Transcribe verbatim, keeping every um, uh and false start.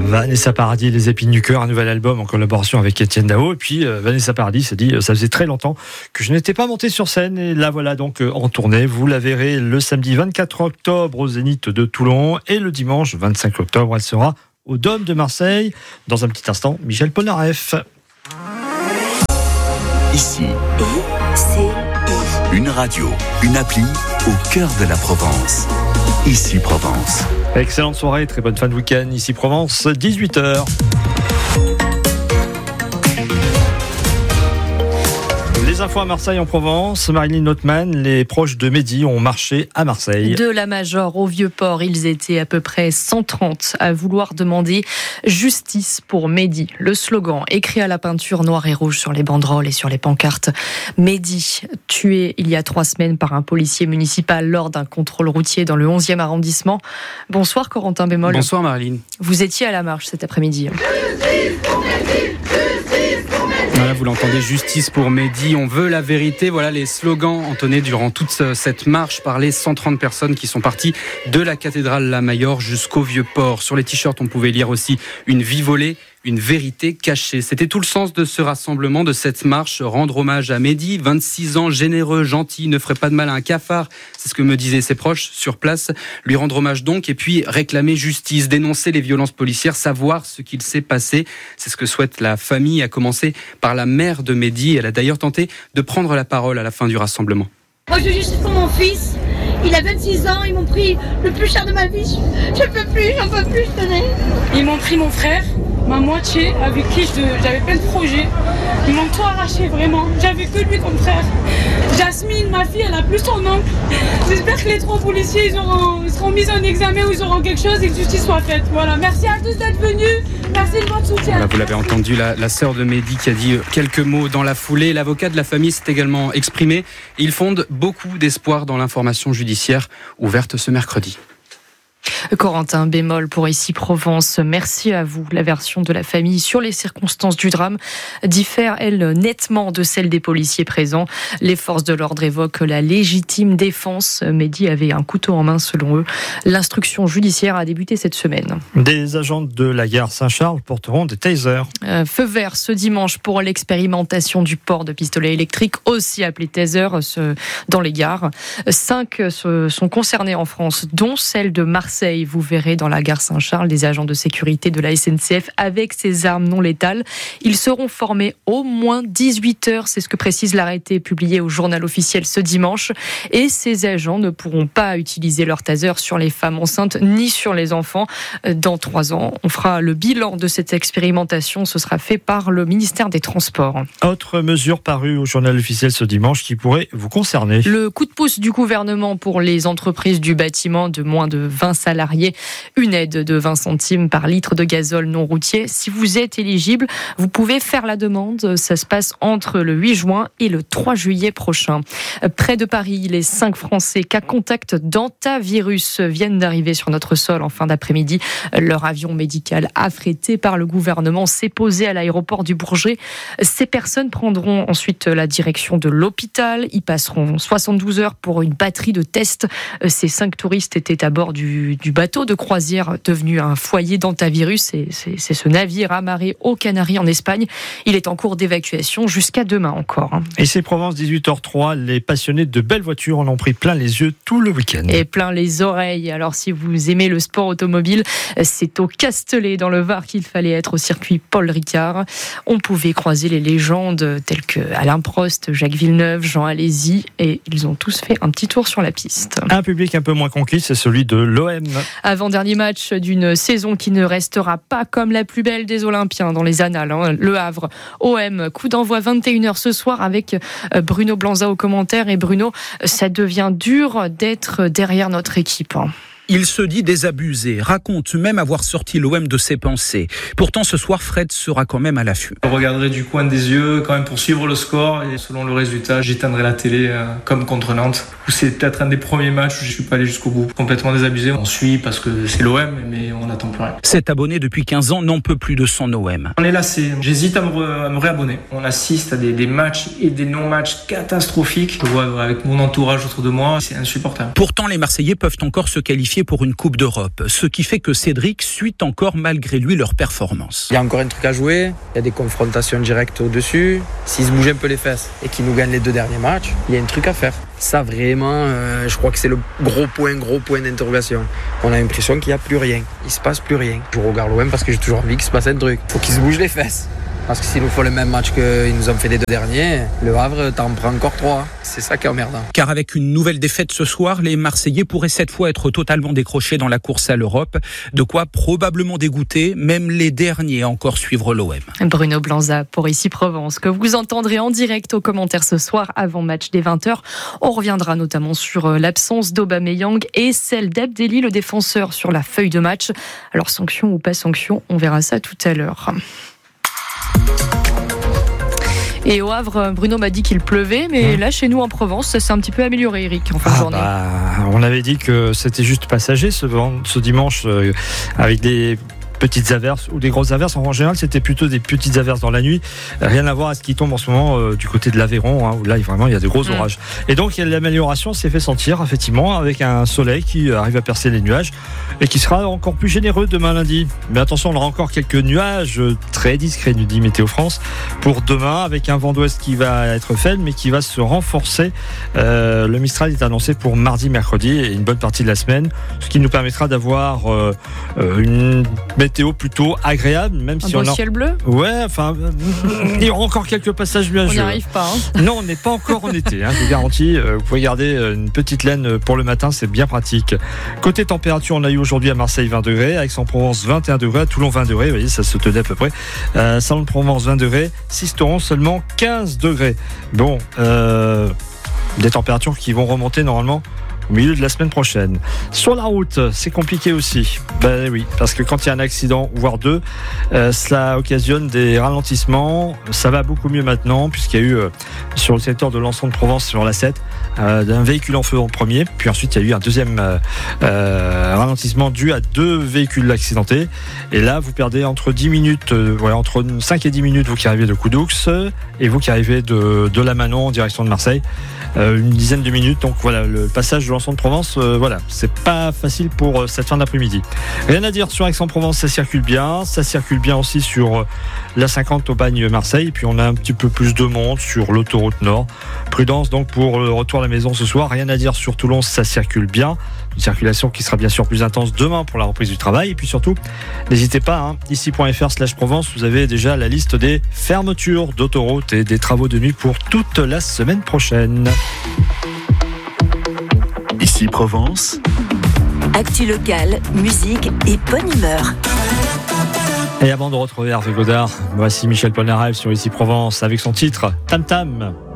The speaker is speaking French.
Vanessa Paradis et les Épines du Cœur, un nouvel album en collaboration avec Étienne Dao. Et puis euh, Vanessa Paradis s'est dit, euh, ça faisait très longtemps que je n'étais pas montée sur scène. Et là voilà donc euh, en tournée. Vous la verrez le samedi vingt-quatre octobre au Zénith de Toulon. Et le dimanche vingt-cinq octobre, elle sera au Dôme de Marseille. Dans un petit instant, Michel Polnareff. Ici, une radio, une appli au cœur de la Provence. Ici Provence. Excellente soirée, très bonne fin de week-end. Ici Provence, dix-huit heures. Les infos à Marseille en Provence. Marilyn Notman, les proches de Mehdi ont marché à Marseille. De la Major au Vieux-Port, ils étaient à peu près cent trente à vouloir demander justice pour Mehdi. Le slogan écrit à la peinture noire et rouge sur les banderoles et sur les pancartes. Mehdi, tué il y a trois semaines par un policier municipal lors d'un contrôle routier dans le onzième arrondissement. Bonsoir Corentin Bémol. Bonsoir Marilyn. Vous étiez à la marche cet après-midi. Voilà, vous l'entendez, justice pour Mehdi, on veut la vérité. Voilà les slogans entonnés durant toute cette marche par les cent trente personnes qui sont parties de la cathédrale La Major jusqu'au Vieux-Port. Sur les t-shirts, on pouvait lire aussi une vie volée, une vérité cachée. C'était tout le sens de ce rassemblement, de cette marche. Rendre hommage à Mehdi, vingt-six ans, généreux, gentil, ne ferait pas de mal à un cafard. C'est ce que me disaient ses proches sur place. Lui rendre hommage donc et puis réclamer justice, dénoncer les violences policières, savoir ce qu'il s'est passé. C'est ce que souhaite la famille, à commencer par la mère de Mehdi. Elle a d'ailleurs tenté de prendre la parole à la fin du rassemblement. Moi je veux justice pour mon fils. Il a vingt-six ans, ils m'ont pris le plus cher de ma vie. Je ne peux plus, j'en peux plus, je tenais. Ils m'ont pris mon frère, ma moitié, avec qui je, j'avais plein de projets. Ils m'ont tout arraché, vraiment. J'avais que lui comme frère. Jasmine, ma fille, elle a plus son oncle. J'espère que les trois policiers, ils, auront, ils seront mis en examen ou ils auront quelque chose et que justice soit faite. Voilà. Merci à tous d'être venus. Merci de votre soutien. Voilà, vous l'avez entendu, la, la sœur de Mehdi qui a dit quelques mots dans la foulée. L'avocat de la famille s'est également exprimé. Il fonde beaucoup d'espoir dans l'information judiciaire ouverte ce mercredi. Corentin Bémol pour Ici Provence. Merci à vous. La version de la famille sur les circonstances du drame diffère, elle, nettement de celle des policiers présents. Les forces de l'ordre évoquent la légitime défense. Mehdi avait un couteau en main selon eux. L'instruction judiciaire a débuté cette semaine. Des agents de la gare Saint-Charles porteront des tasers. Euh, feu vert ce dimanche pour l'expérimentation du port de pistolets électriques, aussi appelé taser, ce, dans les gares. Cinq ce, sont concernés en France, dont celle de Marseille. Vous verrez dans la gare Saint-Charles des agents de sécurité de la S N C F avec ces armes non létales. Ils seront formés au moins dix-huit heures, c'est ce que précise l'arrêté publié au journal officiel ce dimanche. Et ces agents ne pourront pas utiliser leur taser sur les femmes enceintes ni sur les enfants. Dans trois ans, on fera le bilan de cette expérimentation. Ce sera fait par le ministère des Transports. Autre mesure parue au journal officiel ce dimanche qui pourrait vous concerner. Le coup de pouce du gouvernement pour les entreprises du bâtiment de moins de vingt salariés. Une aide de vingt centimes par litre de gazole non routier. Si vous êtes éligible, vous pouvez faire la demande. Ça se passe entre le huit juin et le trois juillet prochain. Près de Paris, les cinq Français cas contact d'antavirus viennent d'arriver sur notre sol en fin d'après-midi. Leur avion médical affrété par le gouvernement s'est posé à l'aéroport du Bourget. Ces personnes prendront ensuite la direction de l'hôpital. Ils passeront soixante-douze heures pour une batterie de tests. Ces cinq touristes étaient à bord du, du bateau de croisière devenu un foyer d'antavirus. C'est, c'est, c'est ce navire amarré aux Canaries en Espagne. Il est en cours d'évacuation jusqu'à demain encore. Et c'est Provence dix-huit heures trois. Les passionnés de belles voitures en ont pris plein les yeux tout le week-end. Et plein les oreilles. Alors si vous aimez le sport automobile, c'est au Castellet dans le Var qu'il fallait être, au circuit Paul Ricard. On pouvait croiser les légendes telles que Alain Prost, Jacques Villeneuve, Jean Alesi, et ils ont tous fait un petit tour sur la piste. Un public un peu moins conquis, c'est celui de l'O M. Avant-dernier match d'une saison qui ne restera pas comme la plus belle des Olympiens dans les annales. Hein. Le Havre, O M, coup d'envoi vingt et une heures ce soir avec Bruno Blanza au commentaire. Et Bruno, ça devient dur d'être derrière notre équipe. Il se dit désabusé, raconte même avoir sorti l'O M de ses pensées. Pourtant, ce soir, Fred sera quand même à l'affût. Je regarderai du coin des yeux quand même pour suivre le score et selon le résultat, j'éteindrai la télé euh, comme contre Nantes. C'est peut-être un des premiers matchs où je ne suis pas allé jusqu'au bout. Complètement désabusé. On suit parce que c'est l'O M, mais on a attend plus rien. Cet abonné depuis quinze ans n'en peut plus de son O M. On est lassé. J'hésite à me, re- à me réabonner. On assiste à des, des matchs et des non-matchs catastrophiques. Je vois avec mon entourage autour de moi, c'est insupportable. Pourtant, les Marseillais peuvent encore se qualifier pour une Coupe d'Europe, ce qui fait que Cédric suit encore malgré lui leur performance. Il y a encore un truc à jouer, il y a des confrontations directes au-dessus. S'ils se bougent un peu les fesses et qu'ils nous gagnent les deux derniers matchs, il y a un truc à faire. Ça vraiment, euh, je crois que c'est le gros point, gros point d'interrogation. On a l'impression qu'il n'y a plus rien, il se passe plus rien. Je regarde l'O M parce que j'ai toujours envie qu'il se passe un truc. Faut qu'ils se bougent les fesses. Parce que s'ils nous font le même match qu'ils nous ont fait les deux derniers, le Havre t'en prend encore trois. C'est ça qui est emmerdant. Car avec une nouvelle défaite ce soir, les Marseillais pourraient cette fois être totalement décrochés dans la course à l'Europe. De quoi probablement dégoûter même les derniers à encore suivre l'O M. Bruno Blanza pour Ici Provence, que vous entendrez en direct aux commentaires ce soir avant match des vingt heures. On reviendra notamment sur l'absence d'Aubameyang et celle d'Abdelli, le défenseur, sur la feuille de match. Alors sanction ou pas sanction, on verra ça tout à l'heure. Et au Havre, Bruno m'a dit qu'il pleuvait, mais mmh. là, chez nous en Provence, ça s'est un petit peu amélioré, Eric, en fin ah de journée. Bah, on avait dit que c'était juste passager ce, ce dimanche, euh, avec des petites averses ou des grosses averses. En général, c'était plutôt des petites averses dans la nuit. Rien à voir à ce qui tombe en ce moment euh, du côté de l'Aveyron, hein, où là, vraiment, il y a des gros mmh. orages. Et donc, l'amélioration s'est fait sentir, effectivement, avec un soleil qui arrive à percer les nuages et qui sera encore plus généreux demain lundi. Mais attention, on aura encore quelques nuages très discrets, nous dit Météo France, pour demain, avec un vent d'ouest qui va être faible, mais qui va se renforcer. Euh, le Mistral est annoncé pour mardi, mercredi et une bonne partie de la semaine, ce qui nous permettra d'avoir euh, une météo plutôt agréable, même un si beau on a... ciel bleu. Ouais, enfin, il y aura encore quelques passages nuageux. On n'y arrive pas. Hein. Non, on n'est pas encore en été, hein, je vous garantis. Vous pouvez garder une petite laine pour le matin, c'est bien pratique. Côté température, on a eu aujourd'hui à Marseille vingt degrés, à Aix-en-Provence vingt et un degrés, à Toulon vingt degrés, vous voyez, ça se tenait à peu près. Euh, Salon de Provence vingt degrés, Sisteron seulement quinze degrés. Bon, euh, des températures qui vont remonter normalement au milieu de la semaine prochaine. Sur la route, c'est compliqué aussi. Ben oui, parce que quand il y a un accident, voire deux, euh, cela occasionne des ralentissements. Ça va beaucoup mieux maintenant, puisqu'il y a eu euh, sur le secteur de Lançon de Provence, sur la sept, euh, un véhicule en feu en premier, puis ensuite il y a eu un deuxième euh, euh, ralentissement dû à deux véhicules accidentés. Et là, vous perdez entre dix minutes, euh, ouais, entre cinq et dix minutes, vous qui arrivez de Coudoux, et vous qui arrivez de, de la Manon en direction de Marseille. Euh, une dizaine de minutes, donc voilà, le passage de Lançon de Provence, euh, voilà, c'est pas facile pour euh, cette fin d'après-midi. Rien à dire sur Aix-en-Provence, ça circule bien, ça circule bien aussi sur euh, la cinquante au Bagne-Marseille, et puis on a un petit peu plus de monde sur l'autoroute Nord. Prudence donc pour le retour à la maison ce soir. Rien à dire sur Toulon, ça circule bien. Une circulation qui sera bien sûr plus intense demain pour la reprise du travail. Et puis surtout, n'hésitez pas, hein, ici.fr slash Provence, vous avez déjà la liste des fermetures d'autoroutes et des travaux de nuit pour toute la semaine prochaine. Ici Provence. Actu locale, musique et bonne humeur. Et avant de retrouver Hervé Godard, voici Michel Polnareff sur Ici Provence avec son titre Tam Tam.